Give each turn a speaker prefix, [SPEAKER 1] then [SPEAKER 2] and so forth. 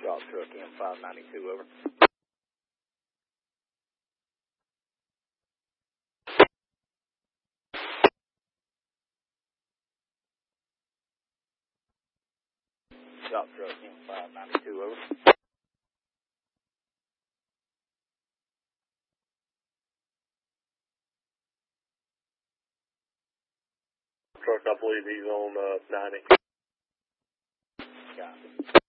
[SPEAKER 1] Drop truck M592, over. Drop truck M592, over.
[SPEAKER 2] Truck, I believe he's on 90.
[SPEAKER 1] Got it.